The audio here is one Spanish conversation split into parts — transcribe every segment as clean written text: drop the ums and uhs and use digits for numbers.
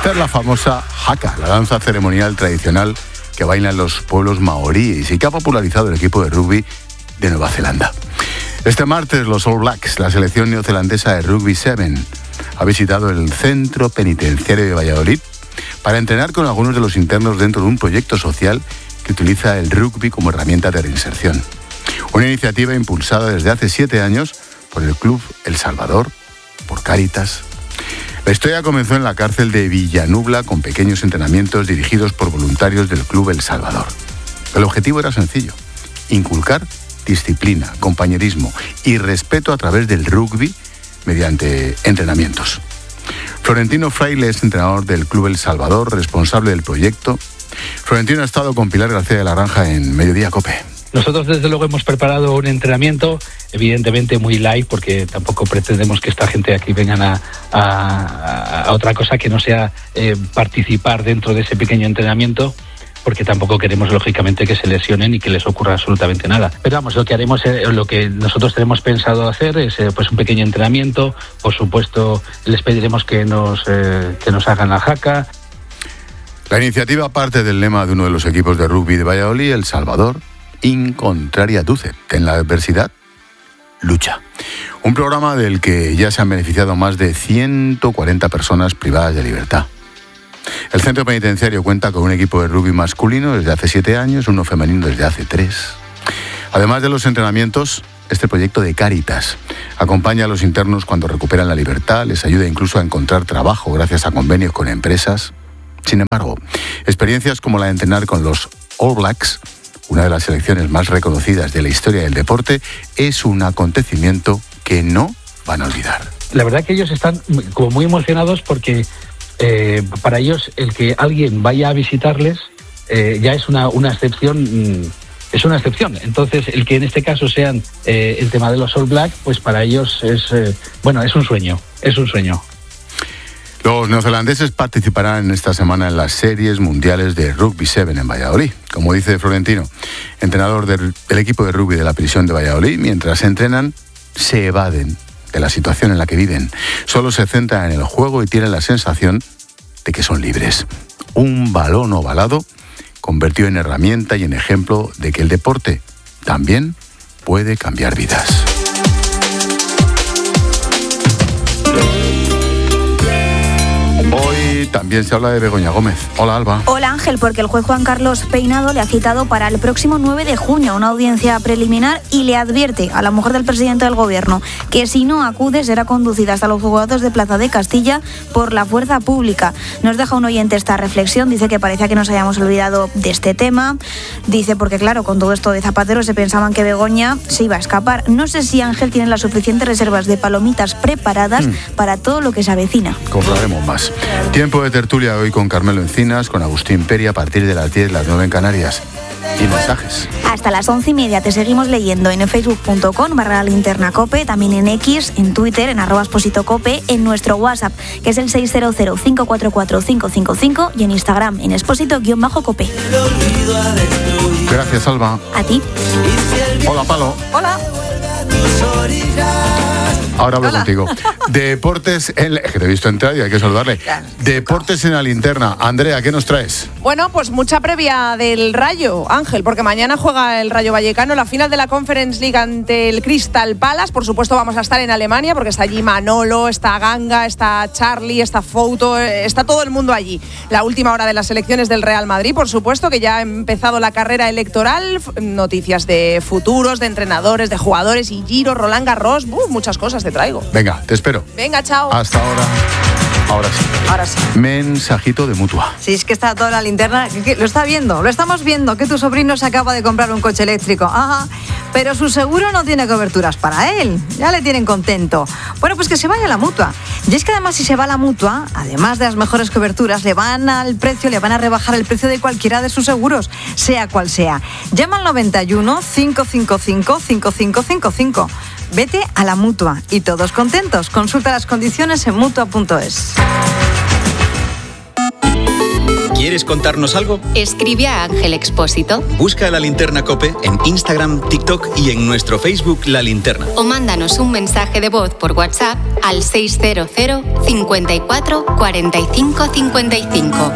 Esta es la famosa haka, la danza ceremonial tradicional que bailan los pueblos maoríes y que ha popularizado el equipo de rugby de Nueva Zelanda. Este martes los All Blacks, la selección neozelandesa de Rugby 7, ha visitado el centro penitenciario de Valladolid para entrenar con algunos de los internos dentro de un proyecto social que utiliza el rugby como herramienta de reinserción. Una iniciativa impulsada desde hace 7 años por el Club El Salvador, por Cáritas. La historia comenzó en la cárcel de Villanubla con pequeños entrenamientos dirigidos por voluntarios del Club El Salvador. El objetivo era sencillo: inculcar disciplina, compañerismo y respeto a través del rugby mediante entrenamientos. Florentino Fraile es entrenador del Club El Salvador, responsable del proyecto. Florentino ha estado con Pilar García de la Granja en Mediodía COPE. Nosotros desde luego hemos preparado un entrenamiento, evidentemente muy light, porque tampoco pretendemos que esta gente aquí vengan a otra cosa que no sea participar dentro de ese pequeño entrenamiento, porque tampoco queremos lógicamente que se lesionen y que les ocurra absolutamente nada. Pero vamos, lo que haremos, lo que nosotros tenemos pensado hacer es pues un pequeño entrenamiento. Por supuesto, les pediremos que nos hagan la haka. La iniciativa parte del lema de uno de los equipos de rugby de Valladolid, El Salvador: in contraria ducet, en la adversidad, lucha. Un programa del que ya se han beneficiado más de 140 personas privadas de libertad. El centro penitenciario cuenta con un equipo de rugby masculino desde hace 7 años, uno femenino desde hace 3. Además de los entrenamientos, este proyecto de Cáritas acompaña a los internos cuando recuperan la libertad, les ayuda incluso a encontrar trabajo gracias a convenios con empresas. Sin embargo, experiencias como la de entrenar con los All Blacks, una de las selecciones más reconocidas de la historia del deporte, es un acontecimiento que no van a olvidar. La verdad que ellos están como muy emocionados porque para ellos el que alguien vaya a visitarles ya es una excepción. Es una excepción. Entonces, el que en este caso sean el tema de los All Black, pues para ellos es un sueño. Es un sueño. Los neozelandeses participarán esta semana en las series mundiales de Rugby 7 en Valladolid. Como dice Florentino, entrenador del equipo de rugby de la prisión de Valladolid, mientras entrenan, se evaden de la situación en la que viven. Solo se centran en el juego y tienen la sensación de que son libres. Un balón ovalado convertido en herramienta y en ejemplo de que el deporte también puede cambiar vidas. Hoy también se habla de Begoña Gómez. Hola, Alba. Hola, Ángel, porque el juez Juan Carlos Peinado le ha citado para el próximo 9 de junio una audiencia preliminar y le advierte a la mujer del presidente del gobierno que si no acude será conducida hasta los juzgados de Plaza de Castilla por la fuerza pública. Nos deja un oyente esta reflexión, dice que parecía que nos hayamos olvidado de este tema. Dice porque claro, con todo esto de Zapatero se pensaban que Begoña se iba a escapar. No sé si Ángel tiene las suficientes reservas de palomitas preparadas para todo lo que se avecina. Compraremos más. Tiempo de tertulia hoy con Carmelo Encinas, con Agustín Peri a partir de las 10, las 9 en Canarias. Y mensajes. Hasta las 11:30 te seguimos leyendo en facebook.com/linternacope, también en X, en Twitter, en @expositocope, en nuestro WhatsApp, que es el 600-544-555, y en Instagram, en exposito_cope. Gracias, Alba. A ti. Hola, Palo. Hola. Ahora hablo Hola. contigo. Deportes en... que te he visto entrar y hay que saludarle. Claro. Deportes en la linterna. Andrea, ¿qué nos traes? Bueno, pues mucha previa del Rayo, Ángel, porque mañana juega el Rayo Vallecano la final de la Conference League ante el Crystal Palace. Por supuesto vamos a estar en Alemania porque está allí Manolo, está Ganga, está Charlie, está Fouto, está todo el mundo allí. La última hora de las elecciones del Real Madrid, por supuesto, que ya ha empezado la carrera electoral. Noticias de futuros, de entrenadores, de jugadores y Giro, Roland Garros. Muchas cosas te traigo. Venga, te espero. Venga, chao. Hasta ahora. Ahora sí. Ahora sí. Mensajito de Mutua. Sí, es que está toda la linterna. Lo está viendo, lo estamos viendo, que tu sobrino se acaba de comprar un coche eléctrico. Ajá. Pero su seguro no tiene coberturas para él. Ya le tienen contento. Bueno, pues que se vaya a la Mutua. Y es que además si se va a la Mutua, además de las mejores coberturas, le van a rebajar el precio de cualquiera de sus seguros, sea cual sea. Llama al 91 555 5555. Vete a la Mutua y todos contentos. Consulta las condiciones en mutua.es. ¿Quieres contarnos algo? Escribe a Ángel Expósito. Busca La Linterna COPE en Instagram, TikTok y en nuestro Facebook La Linterna. O mándanos un mensaje de voz por WhatsApp al 600 54 45 55.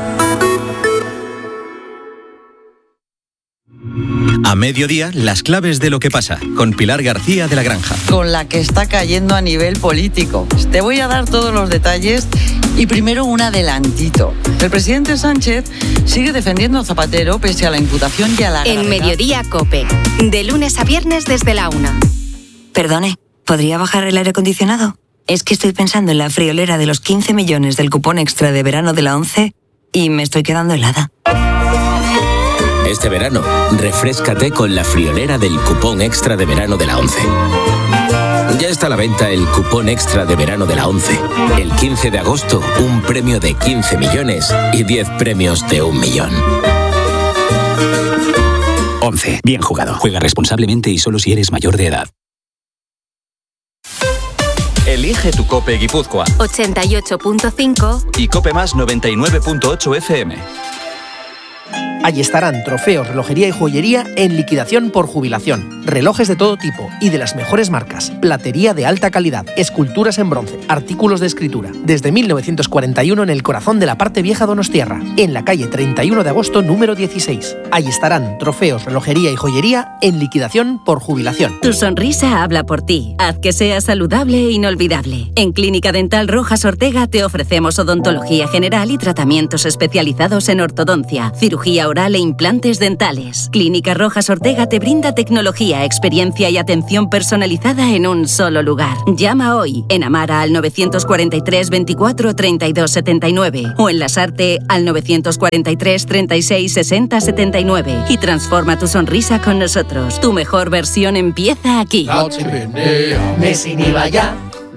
A mediodía, las claves de lo que pasa, con Pilar García de la Granja. Con la que está cayendo a nivel político. Te voy a dar todos los detalles y primero un adelantito. El presidente Sánchez sigue defendiendo a Zapatero pese a la imputación y a la gravedad. En Mediodía COPE, de lunes a viernes desde la 1. Perdone, ¿podría bajar el aire acondicionado? Es que estoy pensando en la friolera de los 15 millones del cupón extra de verano de la 11 y me estoy quedando helada. Este verano, refréscate con la friolera del cupón extra de verano de la 11. Ya está a la venta el cupón extra de verano de la 11. El 15 de agosto, un premio de 15 millones y 10 premios de 1 millón. 11. Bien jugado. Juega responsablemente y solo si eres mayor de edad. Elige tu COPE Guipúzcoa. 88.5 Y COPE Más 99.8 FM. Allí estarán trofeos, relojería y joyería en liquidación por jubilación. Relojes de todo tipo y de las mejores marcas. Platería de alta calidad. Esculturas en bronce. Artículos de escritura. Desde 1941 en el corazón de la parte vieja donostiarra. En la calle 31 de agosto número 16. Allí estarán trofeos, relojería y joyería en liquidación por jubilación. Tu sonrisa habla por ti. Haz que sea saludable e inolvidable. En Clínica Dental Rojas Ortega te ofrecemos odontología general y tratamientos especializados en ortodoncia, cirugía oral e implantes dentales. Clínica Rojas Ortega te brinda tecnología, experiencia y atención personalizada en un solo lugar. Llama hoy en Amara al 943 24 32 79 o en Lasarte al 943 36 60 79 y transforma tu sonrisa con nosotros. Tu mejor versión empieza aquí. Messi ni vaya.